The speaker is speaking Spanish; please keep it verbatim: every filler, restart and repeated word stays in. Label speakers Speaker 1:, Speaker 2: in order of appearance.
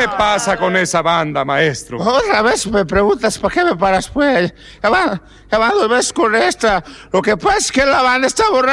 Speaker 1: ¿Qué pasa con esa banda, maestro?
Speaker 2: Otra vez me preguntas, ¿por qué me paras, pues? Ya van, ya van dos veces con esta. Lo que pasa es que la banda está borracha.